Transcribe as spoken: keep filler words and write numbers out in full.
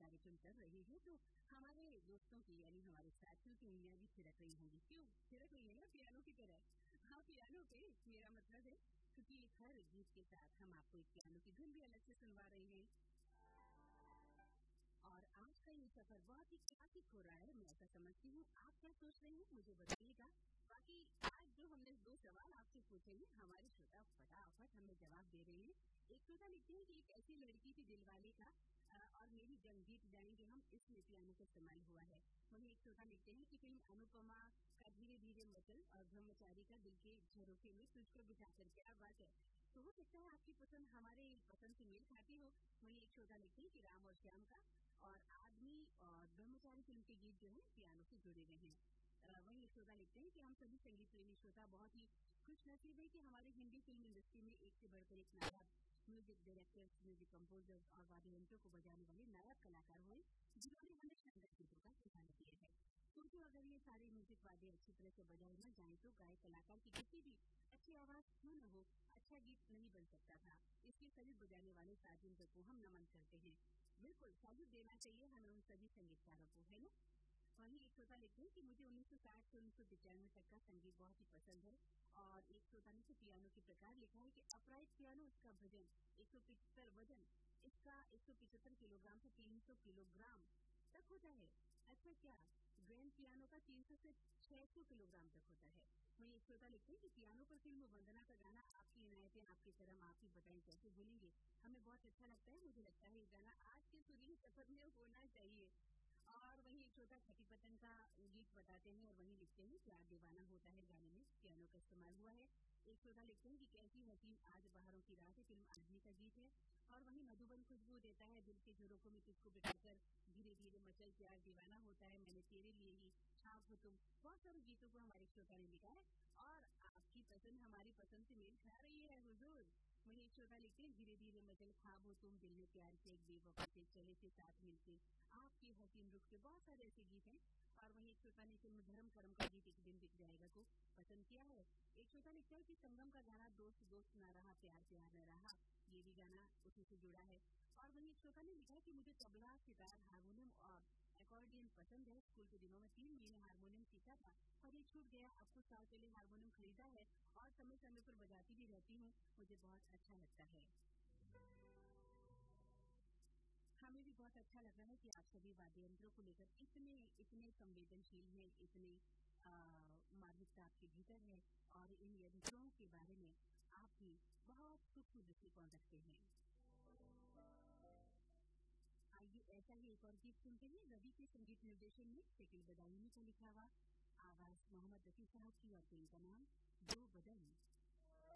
कार्यक्रम कर रहे हैं तो हमारे दोस्तों की यानी हमारे साथियों की उंगलियां भी थिरक रही होंगी। क्यों थिरक रही है ना पियानो की तरह। हाँ पियानो पे मेरा मतलब है क्योंकि हर गीत के साथ हम आपको एक पियानो की धुन भी अलग से सुनवा रहे हैं। और आज का ये सफर बहुत ही क्लासिक हो रहा है, मैं ऐसा समझती हूँ। आप क्या सोच रहे हैं मुझे बताइएगा। बाकी आज जो हमने दो सवाल आपसे पूछे हैं हमारे श्रोता फटाफट हमें जवाब दे रहे हैं। एक श्रोता लिखते हैं कि एक ऐसी लड़की थी दिलवाले का और मेरी जंग जीत जाएंगे हम, इसमें पियानो का इस्तेमाल हुआ है। वहीं एक श्रोता लिखते हैं कि फिल्म अनुपमा का धीरे धीरे मचल और ब्रह्मचारी का दिल के झरोखे में तुझको बिठाकर, क्या बात है। तो हो सकता है आपकी पसंद हमारे पसंद से मेल खाती हो। वहीं एक श्रोता लिखते हैं कि राम और श्याम का और आदमी और ब्रह्मचारी फिल्म के गीत जो है पियानो से जुड़े हुए हैं। वहीं श्रोता लिखते हैं कि हम सभी संगीत प्रेमी श्रोता बहुत ही खुश नसीब है कि हमारे हिंदी फिल्म इंडस्ट्री में एक से बढ़कर एक नायक म्यूजिक डायरेक्टर्स, म्यूजिक कंपोजर्स और वाद्य यंत्रों को बजाने वाले नायक कलाकार हुए जिन्होंने हमें शानदार गीतों का सहारा दिया है। क्योंकि अगर ये सारे म्यूजिक वाद्य अच्छी तरह से बजाए न जाए तो गायक कलाकार की किसी भी अच्छी आवाज क्यों न हो, अच्छा गीत नहीं बन सकता था। इसलिए सभी बजाने वाले साथियों को हम नमन करते हैं। बिल्कुल सैल्यूट देना चाहिए हमें उन सभी संगीतकारों को, है ना। वहीं एक श्रोता लिखते हैं कि मुझे उन्नीस सौ साठ से उन्नीस सौ पचानवे तक का संगीत बहुत ही पसंद है। और एक श्रोता ने पियानो के प्रकार लिखा है कि अपराइट पियानो, इसका वजन एक सौ पिछहत्तर वजन इसका एक सौ पिछहत्तर किलोग्राम से तीन सौ किलोग्राम तक होता है। अच्छा क्या, ग्रैंड पियानो का तीन सौ से छह सौ किलोग्राम तक होता है। वहीं एक श्रोता लिखते हैं कि पियानो पर फिल्म वंदना का गाना आपकी इनायतें आपकी तरह आप ही बताएं कैसे भूलेंगे, हमें बहुत अच्छा लगता है। मुझे लगता है ये गाना आज के सुरीले सफर में होना चाहिए। और वहीं एक छोटा खटी पतन का गीत बताते हैं और वहीं लिखते हैं प्यार दीवाना होता है गाने में पियानो का इस्तेमाल हुआ है। एक श्रोता लिखते हैं कि कैसी हसीन आज बहारों की रात है, फिल्म आदमी का गीत है। और वहीं मधुबन खुशबू देता है दिल के झरोखों में तुझको बिठाकर, धीरे धीरे मचल प्यार दीवाना होता है, मैंने तेरे लिए ही, छाप हो तुम। बहुत सारे गीतों को हमारे श्रोता ने लिखा है और आपकी पसंद हमारी पसंद से मेल खा रही है हुजूर। वहीं एक श्रोता लिखते हैं धीरे धीरे मचल ख्वाब हो तुम, दिल में प्यार से एक बेवफा से चले से साथ मिलते, आपकी हसीन रुख के बहुत सारे ऐसे गीत हैं। और वहीं एक श्रोता ने फिल्म धर्म कर्म का गीत एक दिन दिख जाएगा को पसंद किया है। एक श्रोता लिखता है कि संगम का गाना दोस्त दोस्त ना रहा प्यार प्यार न रहा, ये भी गाना उसी से जुड़ा है। और वहीं एक श्रोता ने लिखा है कि मुझे तबला, सितार, हारमोनियम और एकॉर्डियन पसंद है। स्कूल के दिनों में तीन महीने हारमोनियम सीखा था पर ये छूट गया। अब कुछ साल पहले हारमोनियम खरीदा है और समय समय पर बजाती भी रहती हूँ, मुझे बहुत अच्छा लगता है। हमें भी बहुत अच्छा लग रहा है कि आप सभी वाद्य यंत्रों को लेकर इतने इतने संवेदनशील हैं, इतने मार्मिकता आपके भीतर है और इन यंत्रों के बारे में आप भी बहुत सूक्ष्म दृष्टिकोण रखते हैं। आइए ऐसा ही एक और गीत सुनते हैं। रवि के संगीत निर्देशन में शकील बदायूनी को लिखा हुआ, आवाज मोहम्मद रफी साहब की